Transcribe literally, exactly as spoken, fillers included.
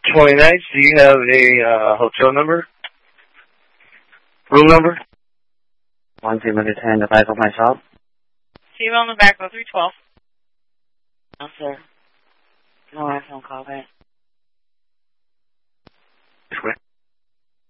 twenty nights. Do you have a uh, hotel number? Room number? One zero to ten, the back of my shop. Female in the back, oh three twelve. No, sir. No, I phone call back.